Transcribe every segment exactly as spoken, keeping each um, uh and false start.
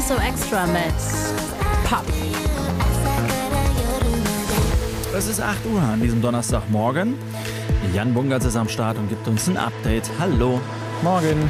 So Extra mit Pop. Es ist acht Uhr an diesem Donnerstagmorgen. Jan Bungertz ist am Start und gibt uns ein Update. Hallo. Morgen.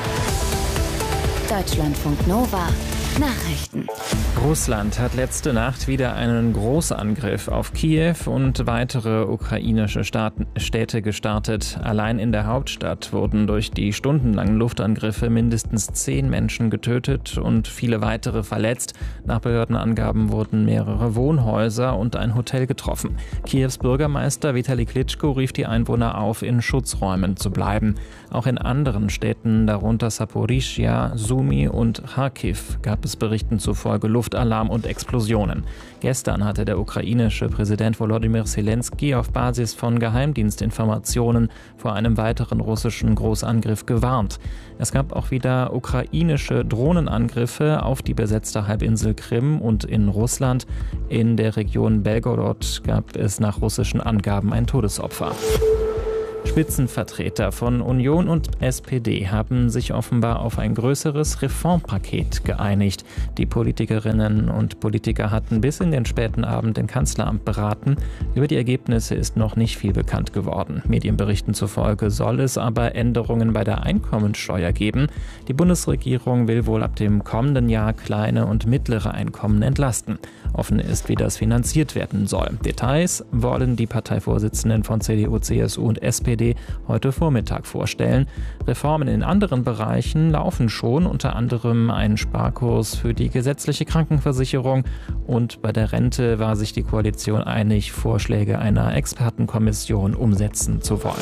Deutschlandfunk Nova. Nachrichten. Russland hat letzte Nacht wieder einen Großangriff auf Kiew und weitere ukrainische Staaten, Städte gestartet. Allein in der Hauptstadt wurden durch die stundenlangen Luftangriffe mindestens zehn Menschen getötet und viele weitere verletzt. Nach Behördenangaben wurden mehrere Wohnhäuser und ein Hotel getroffen. Kiews Bürgermeister Vitali Klitschko rief die Einwohner auf, in Schutzräumen zu bleiben. Auch in anderen Städten, darunter Saporischschja, Sumy und Charkiw, gab es Berichten zufolge Luftalarm und Explosionen. Gestern hatte der ukrainische Präsident Volodymyr Zelensky auf Basis von Geheimdienstinformationen vor einem weiteren russischen Großangriff gewarnt. Es gab auch wieder ukrainische Drohnenangriffe auf die besetzte Halbinsel Krim und in Russland. In der Region Belgorod gab es nach russischen Angaben ein Todesopfer. Spitzenvertreter von Union und S P D haben sich offenbar auf ein größeres Reformpaket geeinigt. Die Politikerinnen und Politiker hatten bis in den späten Abend im Kanzleramt beraten. Über die Ergebnisse ist noch nicht viel bekannt geworden. Medienberichten zufolge soll es aber Änderungen bei der Einkommensteuer geben. Die Bundesregierung will wohl ab dem kommenden Jahr kleine und mittlere Einkommen entlasten. Offen ist, wie das finanziert werden soll. Details wollen die Parteivorsitzenden von C D U, C S U und S P D heute Vormittag vorstellen. Reformen in anderen Bereichen laufen schon, unter anderem ein Sparkurs für die gesetzliche Krankenversicherung, und bei der Rente war sich die Koalition einig, Vorschläge einer Expertenkommission umsetzen zu wollen.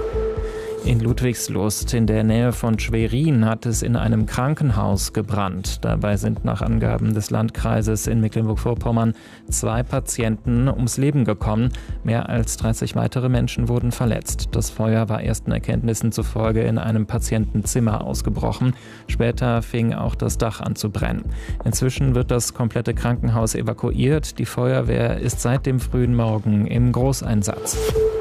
In Ludwigslust in der Nähe von Schwerin hat es in einem Krankenhaus gebrannt. Dabei sind nach Angaben des Landkreises in Mecklenburg-Vorpommern zwei Patienten ums Leben gekommen. Mehr als dreißig weitere Menschen wurden verletzt. Das Feuer war ersten Erkenntnissen zufolge in einem Patientenzimmer ausgebrochen. Später fing auch das Dach an zu brennen. Inzwischen wird das komplette Krankenhaus evakuiert. Die Feuerwehr ist seit dem frühen Morgen im Großeinsatz.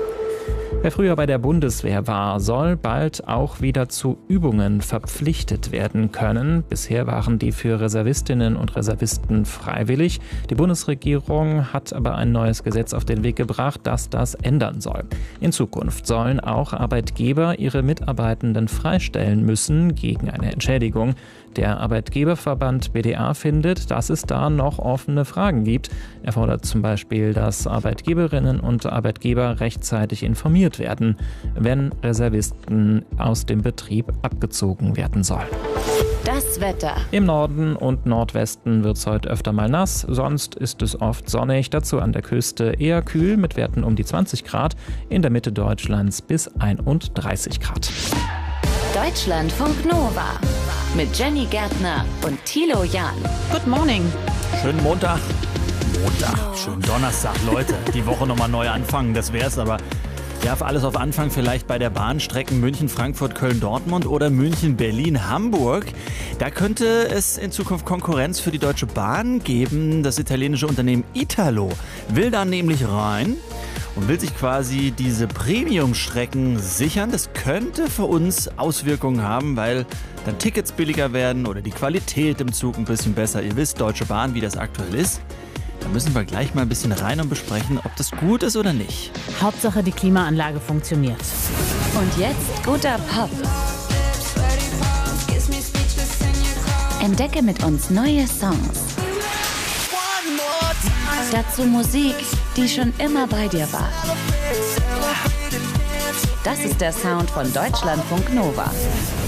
Wer früher bei der Bundeswehr war, soll bald auch wieder zu Übungen verpflichtet werden können. Bisher waren die für Reservistinnen und Reservisten freiwillig. Die Bundesregierung hat aber ein neues Gesetz auf den Weg gebracht, das das ändern soll. In Zukunft sollen auch Arbeitgeber ihre Mitarbeitenden freistellen müssen gegen eine Entschädigung. Der Arbeitgeberverband B D A findet, dass es da noch offene Fragen gibt. Er fordert zum Beispiel, dass Arbeitgeberinnen und Arbeitgeber rechtzeitig informiert werden, wenn Reservisten aus dem Betrieb abgezogen werden sollen. Das Wetter. Im Norden und Nordwesten wird es heute öfter mal nass, sonst ist es oft sonnig, dazu an der Küste eher kühl mit Werten um die zwanzig Grad, in der Mitte Deutschlands bis einunddreißig Grad. Deutschlandfunk Nova mit Jenny Gärtner und Thilo Jahn. Good morning. Schönen Montag. Montag. Schönen Donnerstag, Leute. Die Woche nochmal neu anfangen, das wär's, aber ja, für alles auf Anfang vielleicht bei der Bahnstrecken München, Frankfurt, Köln, Dortmund oder München, Berlin, Hamburg. Da könnte es in Zukunft Konkurrenz für die Deutsche Bahn geben. Das italienische Unternehmen Italo will da nämlich rein und will sich quasi diese Premium-Strecken sichern. Das könnte für uns Auswirkungen haben, weil dann Tickets billiger werden oder die Qualität im Zug ein bisschen besser. Ihr wisst, Deutsche Bahn, wie das aktuell ist. Da müssen wir gleich mal ein bisschen rein und besprechen, ob das gut ist oder nicht. Hauptsache, die Klimaanlage funktioniert. Und jetzt guter Pop. Entdecke mit uns neue Songs. Dazu Musik, die schon immer bei dir war. Das ist der Sound von Deutschlandfunk Nova.